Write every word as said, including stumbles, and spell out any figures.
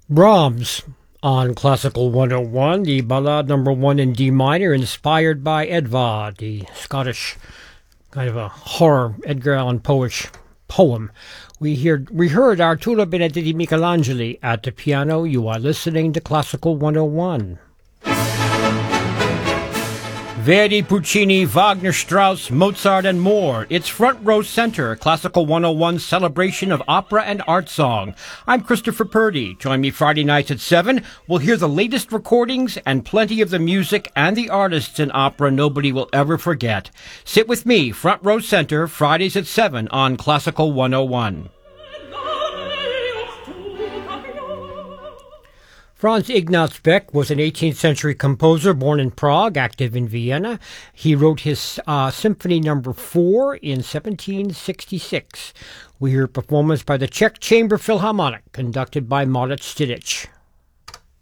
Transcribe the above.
Brahms on Classical one oh one, the Ballade number one in D minor, inspired by Edvard, the Scottish kind of a horror Edgar Allan Poe-ish poem. We heard, we heard Arturo Benedetti Michelangeli at the piano. You are listening to Classical one oh one. Verdi, Puccini, Wagner, Strauss, Mozart, and more. It's Front Row Center, Classical one oh one's celebration of opera and art song. I'm Christopher Purdy. Join me Friday nights at seven. We'll hear the latest recordings and plenty of the music and the artists in opera nobody will ever forget. Sit with me, Front Row Center, Fridays at seven on Classical one oh one. Franz Ignaz Beck was an eighteenth century composer born in Prague, active in Vienna. He wrote his uh, Symphony number four in seventeen sixty-six. We hear a performance by the Czech Chamber Philharmonic, conducted by Marit Stinic.